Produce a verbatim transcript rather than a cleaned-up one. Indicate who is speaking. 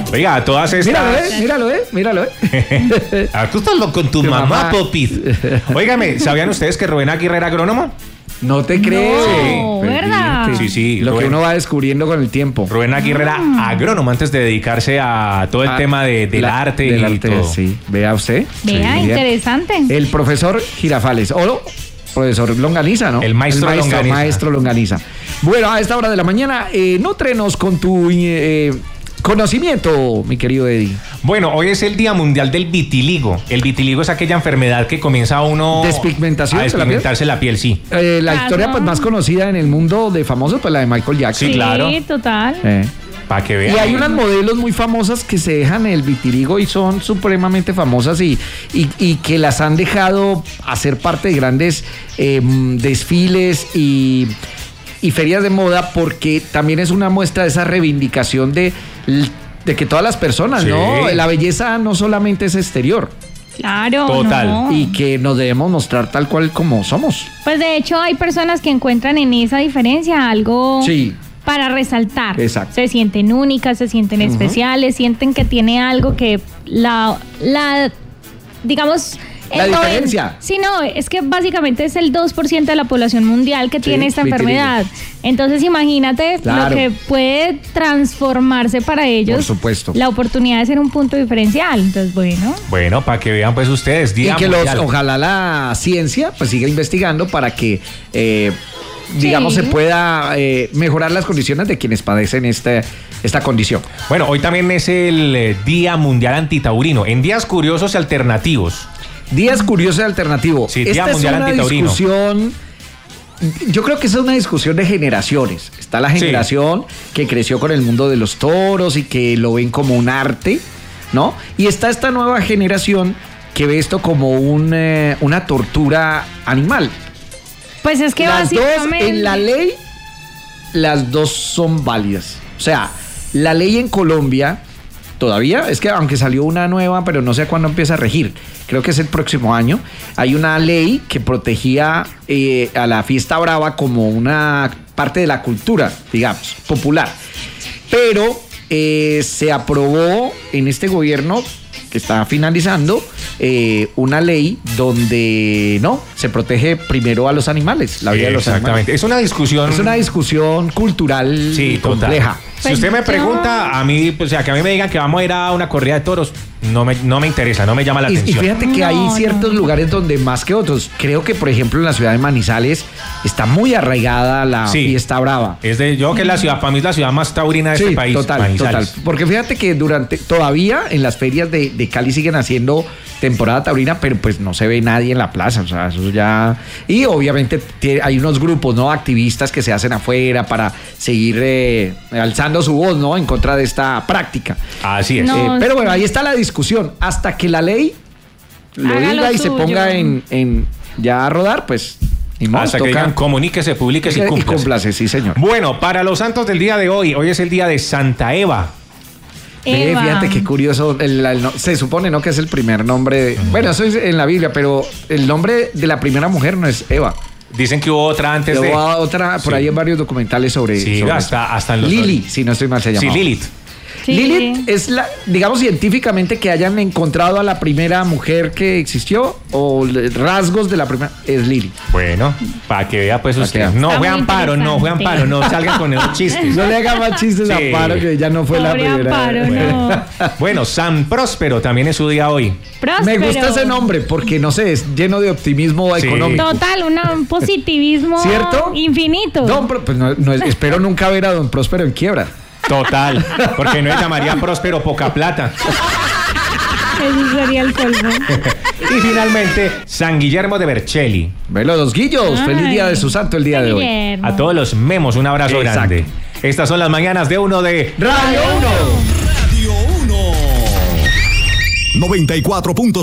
Speaker 1: Oiga, todas estas...
Speaker 2: Míralo, eh, míralo, eh, míralo, eh.
Speaker 1: Ah, tú estás loco con tu, tu mamá, mamá, Popis. Óigame, ¿sabían ustedes que Rubén Aguirre era agrónomo?
Speaker 2: No te creo.
Speaker 3: No, ¿verdad?
Speaker 1: Sí, sí.
Speaker 2: Lo
Speaker 1: Rubén,
Speaker 2: que uno va descubriendo con el tiempo.
Speaker 1: Rubén Aguirre era agrónomo antes de dedicarse a todo el
Speaker 2: Ah,
Speaker 1: tema de, del
Speaker 2: la,
Speaker 1: arte
Speaker 2: del
Speaker 1: y
Speaker 2: arte,
Speaker 1: todo.
Speaker 2: Sí, vea usted.
Speaker 3: Vea,
Speaker 2: Sí,
Speaker 3: interesante.
Speaker 2: El profesor Girafales, o profesor Longaniza, ¿no?
Speaker 1: El maestro,
Speaker 2: el maestro
Speaker 1: Longaniza.
Speaker 2: Maestro Longaniza. Bueno, a esta hora de la mañana, eh, nútrenos con tu eh, conocimiento, mi querido Eddie.
Speaker 1: Bueno, hoy es el Día Mundial del Vitiligo. El vitiligo es aquella enfermedad que comienza a uno
Speaker 2: ¿Despigmentación
Speaker 1: a
Speaker 2: de la piel?
Speaker 1: despigmentarse la piel, sí.
Speaker 2: Eh, la
Speaker 3: Claro.
Speaker 2: historia pues, más conocida en el mundo de famosos, pues la de Michael Jackson.
Speaker 1: Sí, claro.
Speaker 3: Sí, total.
Speaker 2: Eh.
Speaker 1: Para que vean.
Speaker 2: Y hay unas modelos muy famosas que se dejan el vitiligo y son supremamente famosas y, y, y que las han dejado hacer parte de grandes eh, desfiles y, y ferias de moda porque también es una muestra de esa reivindicación de, de que todas las personas,
Speaker 1: Sí.
Speaker 2: ¿no? La belleza no solamente es exterior.
Speaker 3: Claro.
Speaker 1: Total.
Speaker 3: No.
Speaker 2: Y que nos debemos mostrar tal cual como somos.
Speaker 3: Pues de hecho hay personas que encuentran en esa diferencia algo
Speaker 2: Sí.
Speaker 3: para resaltar.
Speaker 2: Exacto.
Speaker 3: Se sienten únicas, se sienten
Speaker 2: Uh-huh.
Speaker 3: especiales, sienten que tiene algo que la, la digamos...
Speaker 2: La
Speaker 3: el noven-
Speaker 2: diferencia.
Speaker 3: Sí, no, es que básicamente es el dos por ciento de la población mundial que
Speaker 2: Sí,
Speaker 3: tiene esta
Speaker 2: vitiligo.
Speaker 3: enfermedad. Entonces imagínate
Speaker 2: Claro.
Speaker 3: lo que puede transformarse para ellos.
Speaker 2: Por supuesto.
Speaker 3: La oportunidad de ser un punto diferencial. Entonces, bueno.
Speaker 1: Bueno, para que vean pues ustedes. Día
Speaker 2: Y que los,
Speaker 1: Mundial.
Speaker 2: ojalá la ciencia pues siga investigando para que eh, digamos
Speaker 3: Sí.
Speaker 2: se pueda eh, mejorar las condiciones de quienes padecen este, esta condición.
Speaker 1: Bueno, hoy también es el eh, Día Mundial Antitaurino. En días curiosos y alternativos.
Speaker 2: Días curiosos y alternativos.
Speaker 1: Sí, Día
Speaker 2: Esta es
Speaker 1: Mundial
Speaker 2: una
Speaker 1: Antitaurino.
Speaker 2: discusión. Yo creo que esa es una discusión de generaciones. Está la
Speaker 1: Sí.
Speaker 2: generación que creció con el mundo de los toros y que lo ven como un arte, ¿no? Y está esta nueva generación que ve esto como un, eh, una tortura animal.
Speaker 3: Pues es que
Speaker 2: Las dos,
Speaker 3: básicamente...
Speaker 2: en la ley, las dos son válidas. O sea, la ley en Colombia todavía, es que aunque salió una nueva, pero no sé cuándo empieza a regir, creo que es el próximo año, hay una ley que protegía eh, a la fiesta brava como una parte de la cultura, digamos, popular. Pero eh, se aprobó en este gobierno que está finalizando eh, una ley donde no se protege primero a los animales, la vida de los
Speaker 1: Exactamente.
Speaker 2: animales.
Speaker 1: Es una discusión.
Speaker 2: Es una discusión cultural
Speaker 1: Sí, total.
Speaker 2: compleja.
Speaker 1: Si
Speaker 3: Pues
Speaker 1: usted me
Speaker 3: yo-
Speaker 1: pregunta, a mí, pues, o sea, que a mí me digan que vamos a ir a una corrida de toros, no me, no me interesa, no me llama la
Speaker 2: Y, y
Speaker 1: atención.
Speaker 2: fíjate que
Speaker 3: No,
Speaker 2: hay
Speaker 3: no.
Speaker 2: ciertos lugares donde más que otros. Creo que, por ejemplo, en la ciudad de Manizales está muy arraigada la
Speaker 1: Sí.
Speaker 2: fiesta brava.
Speaker 1: Es de yo que es la ciudad, para mí es la ciudad más taurina de
Speaker 2: Sí,
Speaker 1: este país.
Speaker 2: total,
Speaker 1: Manizales.
Speaker 2: total. Porque fíjate que durante todavía en las ferias de, de Cali siguen haciendo temporada taurina, pero pues no se ve nadie en la plaza. O sea, eso ya. Y obviamente tie- hay unos grupos, ¿no? Activistas que se hacen afuera para seguir eh, alzando su voz, ¿no? En contra de esta práctica.
Speaker 1: Así es.
Speaker 3: No.
Speaker 2: Eh, pero bueno, ahí está la discusión. Hasta que la ley lo
Speaker 3: Haga
Speaker 2: diga
Speaker 3: lo
Speaker 2: y se
Speaker 3: suyo.
Speaker 2: ponga en, en ya a rodar, pues. Ni modo,
Speaker 1: Hasta que
Speaker 2: toca-
Speaker 1: digan, comuníquese, publíquese y
Speaker 2: y
Speaker 1: cúmplase.
Speaker 2: cúmplase, sí, señor.
Speaker 1: Bueno, para los santos del día de hoy, hoy es el día de Santa Eva.
Speaker 2: Ve,
Speaker 3: Eva.
Speaker 2: fíjate qué curioso. el- el no- se supone, ¿no? Que es el primer nombre. de- bueno, eso es en la Biblia, pero el nombre de la primera mujer no es Eva.
Speaker 1: Dicen que hubo otra antes de.
Speaker 2: Hubo otra, por
Speaker 1: Sí.
Speaker 2: ahí en varios documentales sobre.
Speaker 1: Sí,
Speaker 2: sobre
Speaker 1: hasta-
Speaker 2: eso.
Speaker 1: hasta en los-
Speaker 2: Lili, si no estoy mal, se llama.
Speaker 1: Sí, Lilith.
Speaker 3: Sí.
Speaker 2: Lilith es la, digamos, científicamente que hayan encontrado a la primera mujer que existió o le- rasgos de la primera. Es Lilith.
Speaker 1: Bueno, para que vea pues
Speaker 2: Pa'
Speaker 1: usted.
Speaker 2: que vea.
Speaker 1: No
Speaker 3: Está
Speaker 1: fue
Speaker 3: muy
Speaker 1: Amparo, no fue
Speaker 3: interesante.
Speaker 1: Amparo, no salga con esos chistes.
Speaker 2: No le haga más chistes a
Speaker 1: Sí.
Speaker 2: Amparo, que ya no fue la
Speaker 3: Pobre
Speaker 2: primera.
Speaker 3: Amparo, no.
Speaker 1: Bueno, San Próspero también es su día hoy.
Speaker 2: Me
Speaker 3: Próspero.
Speaker 2: gusta ese nombre porque, no sé, es lleno de optimismo
Speaker 1: Sí.
Speaker 2: económico.
Speaker 3: Total, una- un positivismo
Speaker 2: ¿Cierto?
Speaker 3: infinito.
Speaker 2: Don Pro- pues no, no es- espero nunca ver a Don Próspero en quiebra.
Speaker 1: Total, porque no se llamaría Próspero poca plata.
Speaker 3: Ese sería el colmo.
Speaker 1: Y finalmente, San Guillermo de Vercelli.
Speaker 2: Velo, dos guillos.
Speaker 3: Ay.
Speaker 2: Feliz día de su santo el día de hoy.
Speaker 3: Guillermo.
Speaker 1: A todos los memos, un abrazo
Speaker 2: Exacto.
Speaker 1: grande. Estas son las mañanas de uno de
Speaker 2: Radio uno.
Speaker 4: Radio uno. noventa y cuatro punto